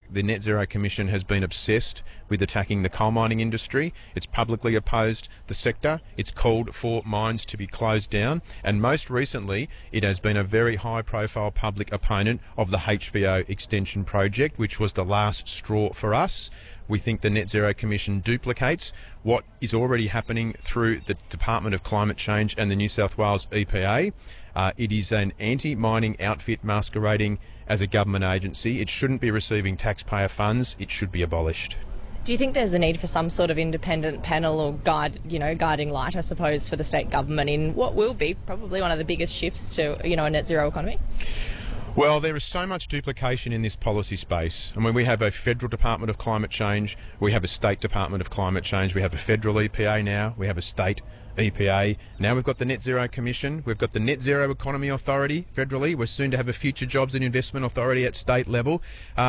the Net Zero Commission has been obsessed with attacking the coal mining industry. It's publicly opposed the sector. It's called for mines to be closed down. And most recently, it has been a very high-profile public opponent of the HVO extension project, which was the last straw for us. We think the Net Zero Commission duplicates what is already happening through the Department of Climate Change and the New South Wales EPA. It is an anti-mining outfit masquerading as a government agency. It shouldn't be receiving taxpayer funds. It should be abolished. Do you think there's a need for some sort of independent panel or guiding light, I suppose, for the state government in what will be probably one of the biggest shifts to, a net zero economy? Well, there is so much duplication in this policy space. I mean, we have a federal Department of Climate Change, we have a state Department of Climate Change, we have a federal EPA now, we have a state EPA. Now we've got the Net Zero Commission, we've got the Net Zero Economy Authority federally, we're soon to have a Future Jobs and Investment Authority at state level.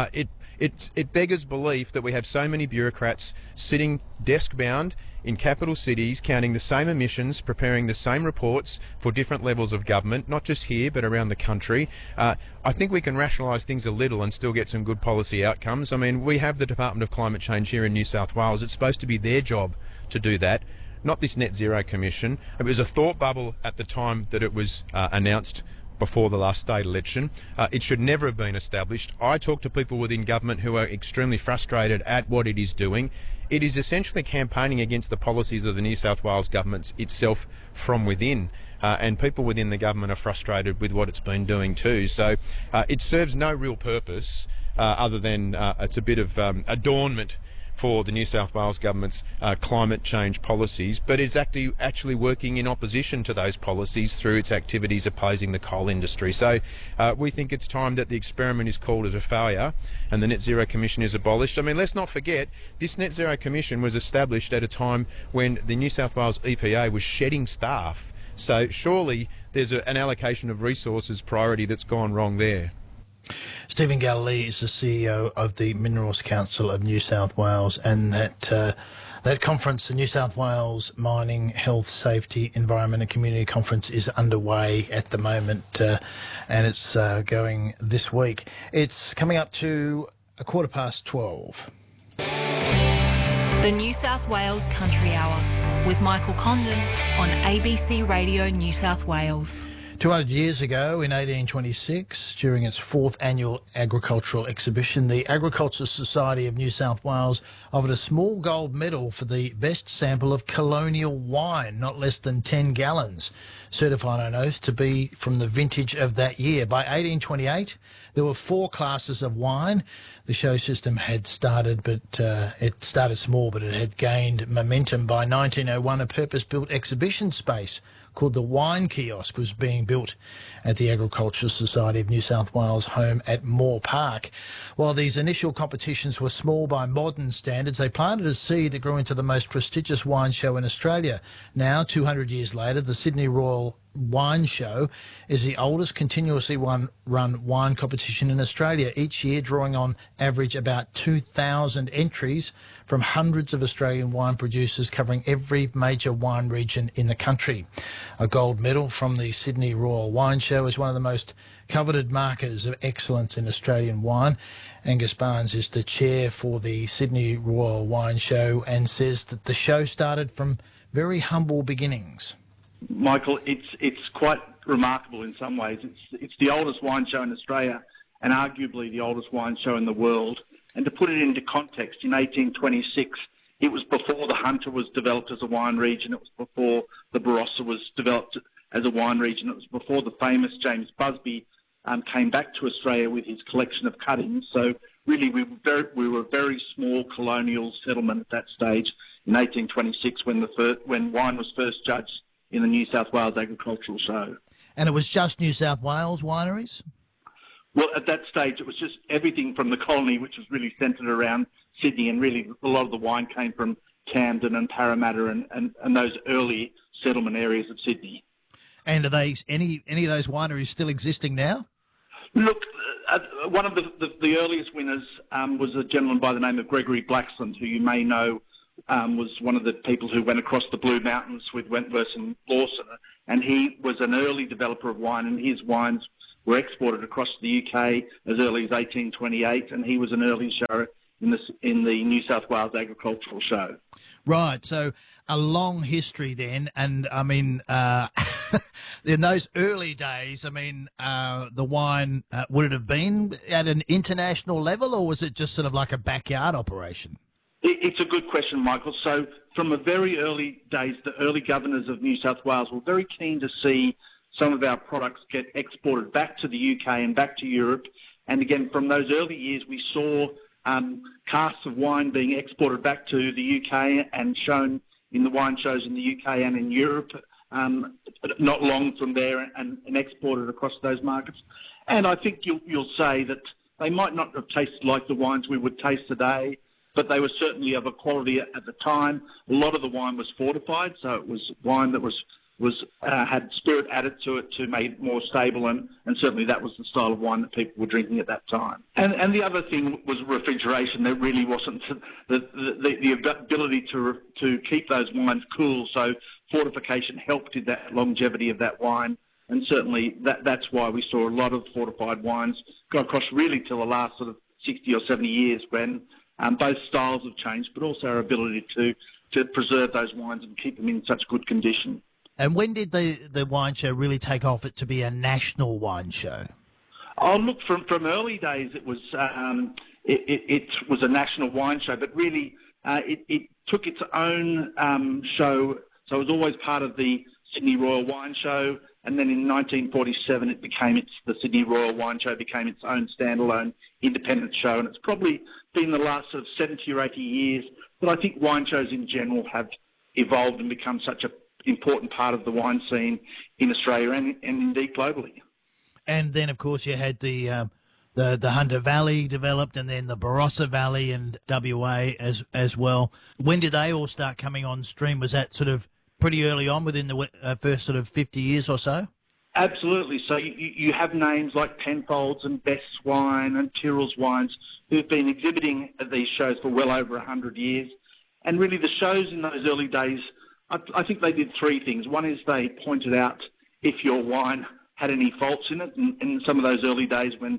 It beggars belief that we have so many bureaucrats sitting desk-bound in capital cities, counting the same emissions, preparing the same reports for different levels of government, not just here but around the country. I think we can rationalise things a little and still get some good policy outcomes. I mean, we have the Department of Climate Change here in New South Wales. It's supposed to be their job to do that, not this Net Zero Commission. It was a thought bubble at the time that it was announced before the last state election. It should never have been established. I talk to people within government who are extremely frustrated at what it is doing. It is essentially campaigning against the policies of the New South Wales government itself from within. And people within the government are frustrated with what it's been doing too. So it serves no real purpose other than it's a bit of adornment for the New South Wales government's climate change policies, but it's actually working in opposition to those policies through its activities opposing the coal industry. So we think it's time that the experiment is called as a failure and the Net Zero Commission is abolished. I mean, let's not forget, this Net Zero Commission was established at a time when the New South Wales EPA was shedding staff. So surely there's an allocation of resources priority that's gone wrong there. Stephen Galilee is the CEO of the Minerals Council of New South Wales, and that conference, the New South Wales Mining, Health, Safety, Environment and Community Conference, is underway at the moment, and it's going this week. It's coming up to 12:15. The New South Wales Country Hour with Michael Condon on ABC Radio New South Wales. 200 years ago, in 1826, during its 4th annual agricultural exhibition, the Agricultural Society of New South Wales offered a small gold medal for the best sample of colonial wine, not less than 10 gallons, certified on oath to be from the vintage of that year. By 1828, there were 4 classes of wine. The show system had started, but it started small, but it had gained momentum. By 1901, a purpose-built exhibition space called the Wine Kiosk was being built at the Agricultural Society of New South Wales home at Moore Park. While these initial competitions were small by modern standards, they planted a seed that grew into the most prestigious wine show in Australia. Now, 200 years later, the Sydney Royal Wine Show is the oldest continuously run wine competition in Australia, each year drawing on average about 2,000 entries from hundreds of Australian wine producers covering every major wine region in the country. A gold medal from the Sydney Royal Wine Show is one of the most coveted markers of excellence in Australian wine. Angus Barnes is the chair for the Sydney Royal Wine Show and says that the show started from very humble beginnings. Michael, it's quite remarkable in some ways. It's the oldest wine show in Australia and arguably the oldest wine show in the world. And to put it into context, in 1826, it was before the Hunter was developed as a wine region. It was before the Barossa was developed as a wine region. It was before the famous James Busby came back to Australia with his collection of cuttings. So really, we were a very small colonial settlement at that stage in 1826 when wine was first judged in the New South Wales Agricultural Show. And it was just New South Wales wineries? Well, at that stage, it was just everything from the colony, which was really centred around Sydney, and really a lot of the wine came from Camden and Parramatta and those early settlement areas of Sydney. And are they any of those wineries still existing now? Look, one of the earliest winners was a gentleman by the name of Gregory Blaxland, who you may know was one of the people who went across the Blue Mountains with Wentworth and Lawson, and he was an early developer of wine, and his wines were exported across the UK as early as 1828, and he was an early show in the New South Wales Agricultural Show. Right, so a long history then, and I mean, in those early days, I mean, the wine, would it have been at an international level, or was it just sort of like a backyard operation? It's a good question, Michael. So from the very early days, the early governors of New South Wales were very keen to see some of our products get exported back to the UK and back to Europe. And again, from those early years, we saw casks of wine being exported back to the UK and shown in the wine shows in the UK and in Europe, not long from there, and exported across those markets. And I think you'll say that they might not have tasted like the wines we would taste today, but they were certainly of a quality at the time. A lot of the wine was fortified, so it was wine that had spirit added to it to make it more stable, and certainly that was the style of wine that people were drinking at that time. And the other thing was refrigeration. There really wasn't the ability to keep those wines cool, so fortification helped in that longevity of that wine, and certainly that's why we saw a lot of fortified wines go across really till the last sort of 60 or 70 years, when both styles have changed, but also our ability to preserve those wines and keep them in such good condition. And when did the wine show really take off it to be a national wine show? Oh, look, from early days, it was it was a national wine show, but really it took its own show. So it was always part of the Sydney Royal Wine Show, and then in 1947 the Sydney Royal Wine Show became its own standalone independent show, and it's probably been the last sort of 70 or 80 years that I think wine shows in general have evolved and become such an important part of the wine scene in Australia and indeed globally. And then, of course, you had the Hunter Valley developed, and then the Barossa Valley and WA as well. When did they all start coming on stream? Was that sort of pretty early on, within the first sort of 50 years or so? Absolutely. So you have names like Penfolds and Best's Wine and Tyrrell's Wines who've been exhibiting at these shows for well over 100 years. And really the shows in those early days, I think they did three things. One is they pointed out if your wine had any faults in it. In some of those early days when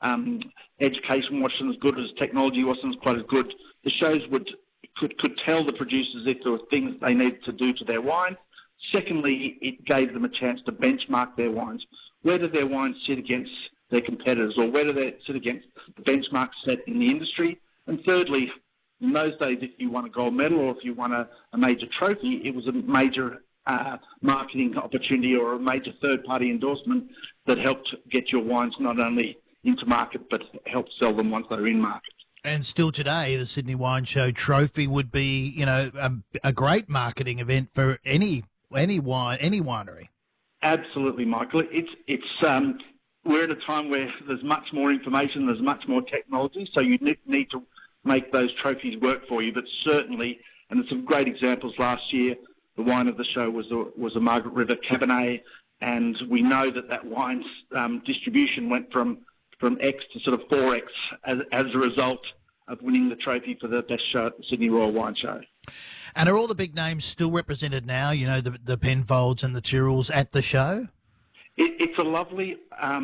education wasn't as good, as technology wasn't quite as good, the shows could tell the producers if there were things they needed to do to their wine. Secondly, it gave them a chance to benchmark their wines. Where do their wines sit against their competitors, or where do they sit against the benchmarks set in the industry? And thirdly, in those days, if you won a gold medal or if you won a major trophy, it was a major marketing opportunity or a major third-party endorsement that helped get your wines not only into market but helped sell them once they're in market. And still today, the Sydney Wine Show trophy would be, a great marketing event for any winery. Absolutely, Michael. It's we're at a time where there's much more information, there's much more technology, so you need to make those trophies work for you. But certainly, and there's some great examples last year, the wine of the show was a Margaret River Cabernet, and we know that wine's distribution went from X to sort of 4X as a result of winning the trophy for the best show at the Sydney Royal Wine Show. And are all the big names still represented now, the Penfolds and the Tyrrells at the show? It's a lovely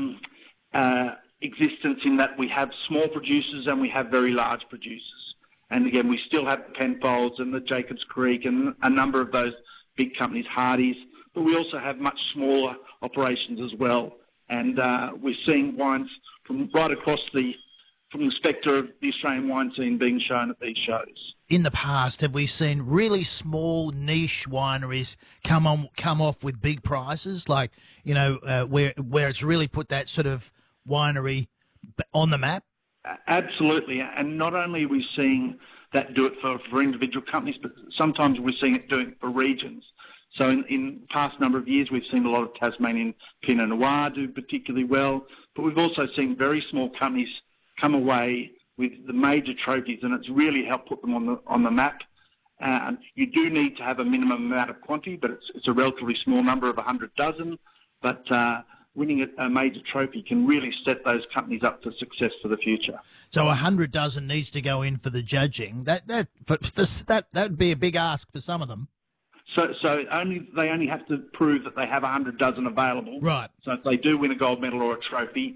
existence in that we have small producers and we have very large producers. And again, we still have the Penfolds and the Jacobs Creek and a number of those big companies, Hardy's, but we also have much smaller operations as well. And we're seeing wines from right across from the spectre of the Australian wine scene being shown at these shows. In the past, have we seen really small niche wineries come off with big prizes, like where it's really put that sort of winery on the map? Absolutely, and not only are we seeing that do it for individual companies, but sometimes we're seeing it doing it for regions. So in the past number of years, we've seen a lot of Tasmanian Pinot Noir do particularly well, but we've also seen very small companies come away with the major trophies, and it's really helped put them on the map. You do need to have a minimum amount of quantity, but it's a relatively small number of 100 dozen. But winning a major trophy can really set those companies up for success for the future. So 100 dozen needs to go in for the judging. That would be a big ask for some of them. So they only have to prove that they have 100 dozen available. Right. So if they do win a gold medal or a trophy,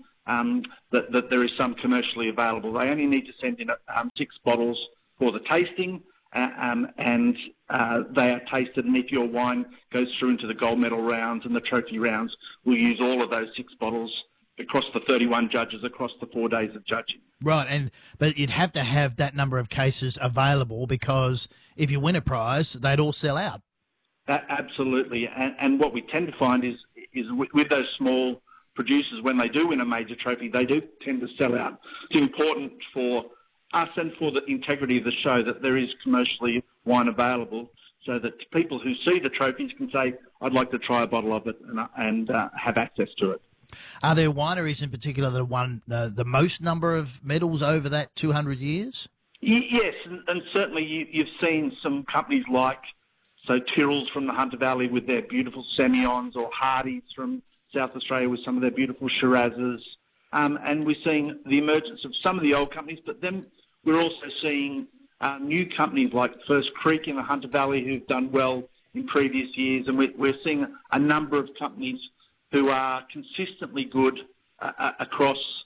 that there is some commercially available. They only need to send in 6 bottles for the tasting, and they are tasted. And if your wine goes through into the gold medal rounds and the trophy rounds, we'll use all of those 6 bottles across the 31 judges across the 4 days of judging. Right, but you'd have to have that number of cases available, because if you win a prize, they'd all sell out. Absolutely, and what we tend to find is with those small producers, when they do win a major trophy, they do tend to sell out. It's important for us and for the integrity of the show that there is commercially wine available, so that people who see the trophies can say, I'd like to try a bottle of it and have access to it. Are there wineries in particular that have won the most number of medals over that 200 years? Yes, and certainly you've seen some companies like Tyrrell's from the Hunter Valley with their beautiful Semillons, or Hardy's from South Australia with some of their beautiful Shirazes. And we're seeing the emergence of some of the old companies, but then we're also seeing new companies like First Creek in the Hunter Valley who've done well in previous years. And we're seeing a number of companies who are consistently good across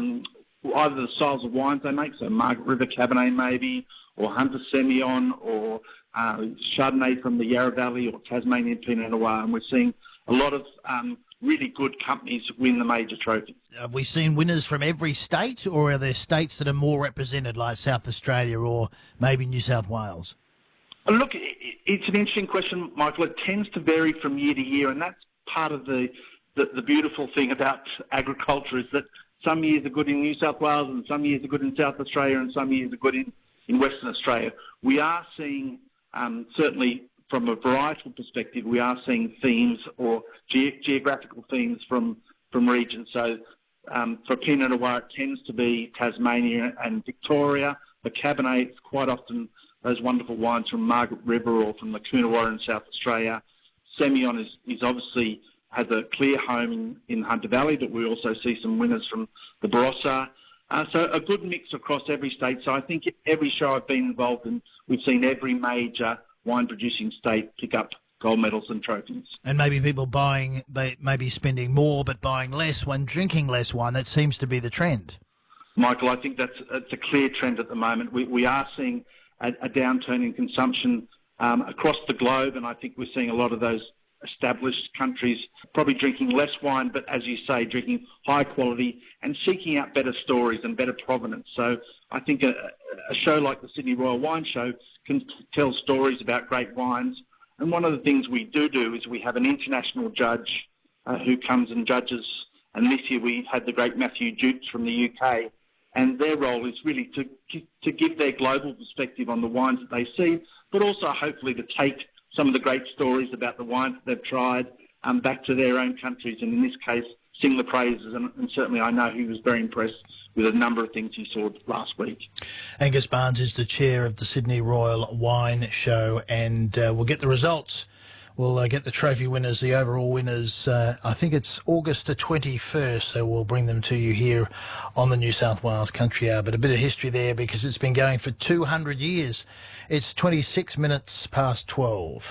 either the styles of wines they make, so Margaret River Cabernet maybe, or Hunter Semillon, or Chardonnay from the Yarra Valley, or Tasmanian Pinot Noir. And we're seeing a lot of really good companies win the major trophies. Have we seen winners from every state, or are there states that are more represented, like South Australia or maybe New South Wales? Look, it's an interesting question, Michael. It tends to vary from year to year, and that's part of the beautiful thing about agriculture, is that some years are good in New South Wales and some years are good in South Australia and some years are good in Western Australia. We are seeing, certainly from a varietal perspective, we are seeing themes or geographical themes from regions. So for Pinot Noir, it tends to be Tasmania and Victoria. For Cabernet, it's quite often those wonderful wines from Margaret River or from the Coonawarra in South Australia. Semillon is obviously has a clear home in Hunter Valley, but we also see some winners from the Barossa. So a good mix across every state. So I think every show I've been involved in, we've seen every major wine-producing state pick up gold medals and trophies. And maybe people they may be spending more but buying less when drinking less wine. That seems to be the trend. Michael, I think that's a clear trend at the moment. We are seeing a downturn in consumption across the globe, and I think we're seeing a lot of those established countries probably drinking less wine, but as you say, drinking high quality and seeking out better stories and better provenance. So I think a show like the Sydney Royal Wine Show can tell stories about great wines. And one of the things we do is we have an international judge who comes and judges. And this year we had the great Matthew Jukes from the UK. And their role is really to give their global perspective on the wines that they see, but also hopefully to take some of the great stories about the wines that they've tried back to their own countries, and in this case, sing the praises. And certainly I know he was very impressed with a number of things he saw last week. Angus Barnes is the chair of the Sydney Royal Wine Show, and we'll get the results. We'll get the trophy winners, the overall winners. I think it's August the 21st, so we'll bring them to you here on the New South Wales Country Hour. But a bit of history there, because it's been going for 200 years. It's 26 minutes past 12.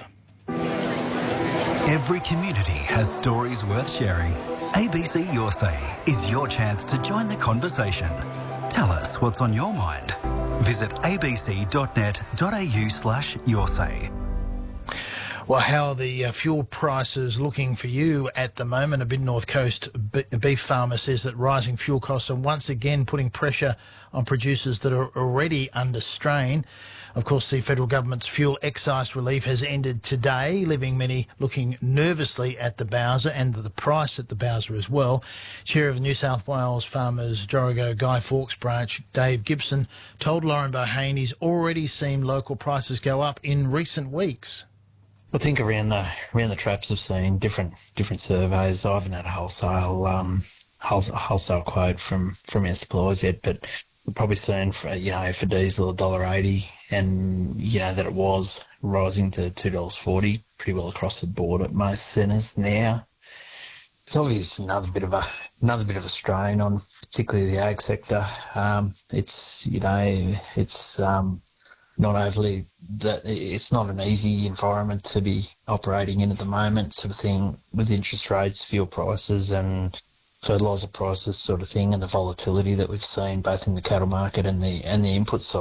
Every community has stories worth sharing. ABC Your Say is your chance to join the conversation. Tell us what's on your mind. Visit abc.net.au/yoursay. Well, how are the fuel prices looking for you at the moment? A Mid North Coast beef farmer says that rising fuel costs are once again putting pressure on producers that are already under strain. Of course, the federal government's fuel excise relief has ended today, leaving many looking nervously at the bowser and the price at the bowser as well. Chair of New South Wales Farmers Dorrigo Guy Fawkes branch, Dave Gibson, told Lauren Bohane he's already seen local prices go up in recent weeks. I think around the traps I've seen different surveys. I haven't had a wholesale quote from our suppliers yet, but we've probably seen for diesel $1.80, and that it was rising to $2.40 pretty well across the board at most centres now. It's obviously another bit of a strain on particularly the ag sector. not overly, that it's not an easy environment to be operating in at the moment, sort of thing, with interest rates, fuel prices and fertiliser prices sort of thing, and the volatility that we've seen both in the cattle market and the input side.